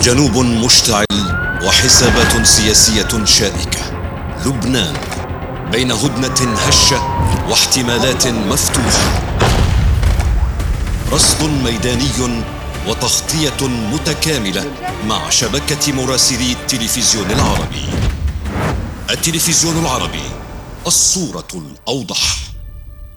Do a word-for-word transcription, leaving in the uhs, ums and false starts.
جنوب مشتعل وحسابات سياسية شائكة. لبنان بين هدنة هشة واحتمالات مفتوحة. رصد ميداني وتغطية متكاملة مع شبكة مراسلي التلفزيون العربي. التلفزيون العربي، الصورة الأوضح.